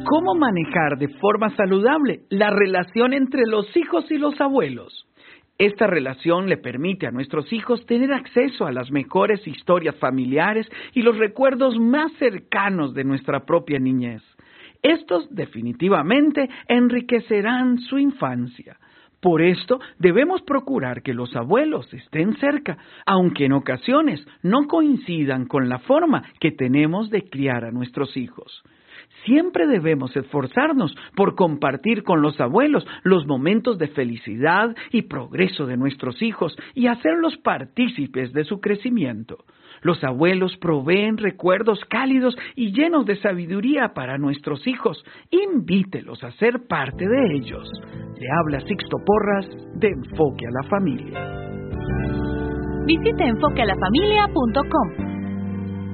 ¿Cómo manejar de forma saludable la relación entre los hijos y los abuelos? Esta relación le permite a nuestros hijos tener acceso a las mejores historias familiares y los recuerdos más cercanos de nuestra propia niñez. Estos definitivamente enriquecerán su infancia. Por esto, debemos procurar que los abuelos estén cerca, aunque en ocasiones no coincidan con la forma que tenemos de criar a nuestros hijos. Siempre debemos esforzarnos por compartir con los abuelos los momentos de felicidad y progreso de nuestros hijos y hacerlos partícipes de su crecimiento. Los abuelos proveen recuerdos cálidos y llenos de sabiduría para nuestros hijos. Invítelos a ser parte de ellos. Le habla Sixto Porras de Enfoque a la Familia. Visite enfoquealafamilia.com.